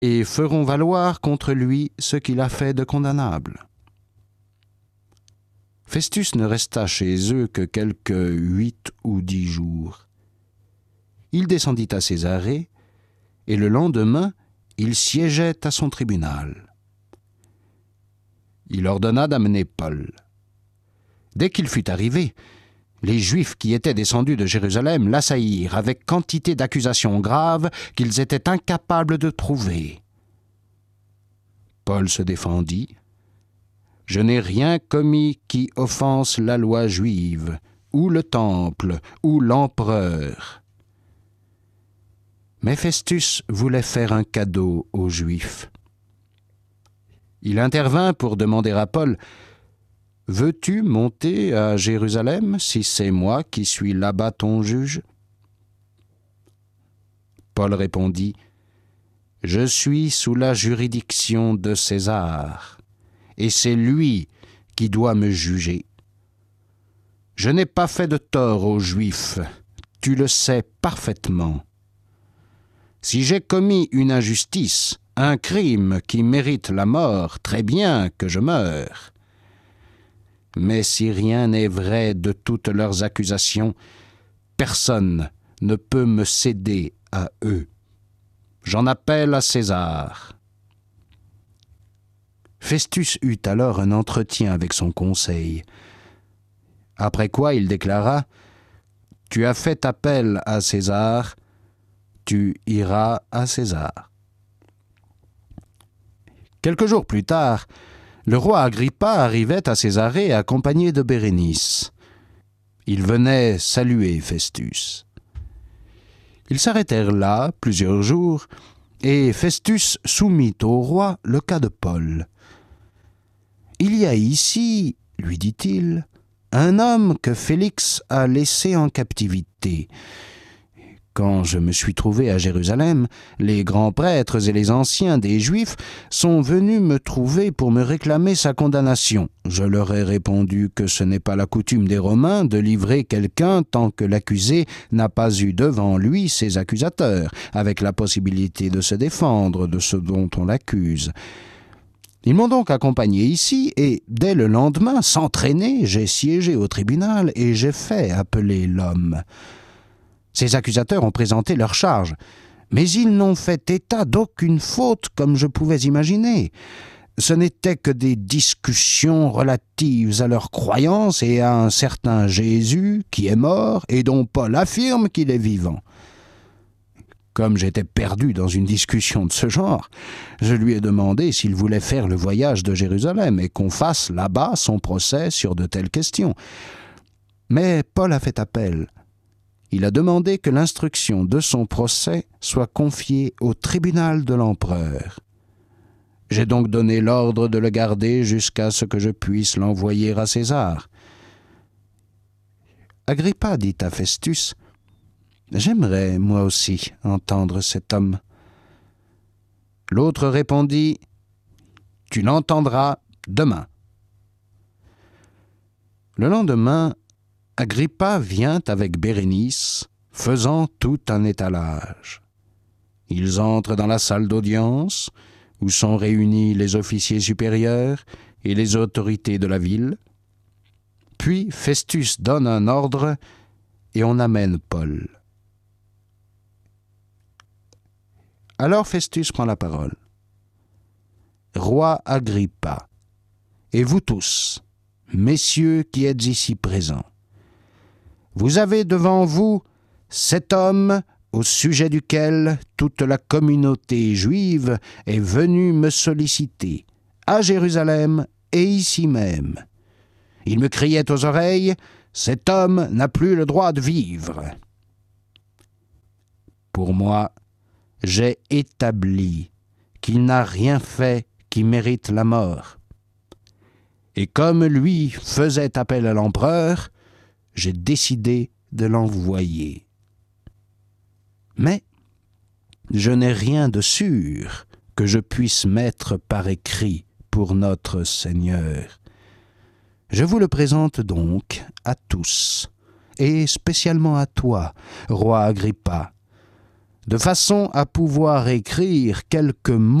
et feront valoir contre lui ce qu'il a fait de condamnable. » Festus ne resta chez eux que quelques 8 ou 10 jours. Il descendit à Césarée, et le lendemain, il siégeait à son tribunal. Il ordonna d'amener Paul. Dès qu'il fut arrivé, les Juifs qui étaient descendus de Jérusalem l'assaillirent avec quantité d'accusations graves qu'ils étaient incapables de prouver. Paul se défendit. « Je n'ai rien commis qui offense la loi juive, ou le temple, ou l'empereur. » Mais Festus voulait faire un cadeau aux Juifs. Il intervint pour demander à Paul « Veux-tu monter à Jérusalem si c'est moi qui suis là-bas ton juge ?» Paul répondit « Je suis sous la juridiction de César, et c'est lui qui doit me juger. Je n'ai pas fait de tort aux Juifs, tu le sais parfaitement. Si j'ai commis une injustice, un crime qui mérite la mort, très bien que je meure. Mais si rien n'est vrai de toutes leurs accusations, personne ne peut me céder à eux. J'en appelle à César. » Festus eut alors un entretien avec son conseil. Après quoi il déclara « Tu as fait appel à César, tu iras à César. » Quelques jours plus tard, le roi Agrippa arrivait à Césarée accompagné de Bérénice. Il venait saluer Festus. Ils s'arrêtèrent là plusieurs jours, et Festus soumit au roi le cas de Paul. « Il y a ici, lui dit-il, un homme que Félix a laissé en captivité. Quand je me suis trouvé à Jérusalem, les grands prêtres et les anciens des Juifs sont venus me trouver pour me réclamer sa condamnation. Je leur ai répondu que ce n'est pas la coutume des Romains de livrer quelqu'un tant que l'accusé n'a pas eu devant lui ses accusateurs, avec la possibilité de se défendre de ce dont on l'accuse. Ils m'ont donc accompagné ici, et dès le lendemain, sans traîner, j'ai siégé au tribunal et j'ai fait appeler l'homme. Ces accusateurs ont présenté leurs charges, mais ils n'ont fait état d'aucune faute comme je pouvais imaginer. Ce n'étaient que des discussions relatives à leur croyance et à un certain Jésus qui est mort et dont Paul affirme qu'il est vivant. Comme j'étais perdu dans une discussion de ce genre, je lui ai demandé s'il voulait faire le voyage de Jérusalem et qu'on fasse là-bas son procès sur de telles questions. Mais Paul a fait appel. Il a demandé que l'instruction de son procès soit confiée au tribunal de l'empereur. J'ai donc donné l'ordre de le garder jusqu'à ce que je puisse l'envoyer à César. » Agrippa dit à Festus « J'aimerais, moi aussi, entendre cet homme. » L'autre répondit « Tu l'entendras demain. » Le lendemain, Agrippa vient avec Bérénice, faisant tout un étalage. Ils entrent dans la salle d'audience, où sont réunis les officiers supérieurs et les autorités de la ville. Puis Festus donne un ordre et on amène Paul. Alors Festus prend la parole. « Roi Agrippa, et vous tous, messieurs qui êtes ici présents, vous avez devant vous cet homme au sujet duquel toute la communauté juive est venue me solliciter, à Jérusalem et ici même. Il me criait aux oreilles, « Cet homme n'a plus le droit de vivre. » Pour moi, j'ai établi qu'il n'a rien fait qui mérite la mort. Et comme lui faisait appel à l'empereur, j'ai décidé de l'envoyer. Mais je n'ai rien de sûr que je puisse mettre par écrit pour notre Seigneur. Je vous le présente donc à tous, et spécialement à toi, roi Agrippa, de façon à pouvoir écrire quelques mots